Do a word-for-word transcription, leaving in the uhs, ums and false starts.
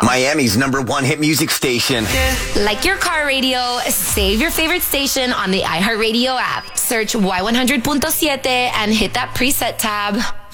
Miami's number one hit music station. Like your car radio, save your favorite station on the iHeartRadio app. Search Y one hundred point seven and hit that preset tab.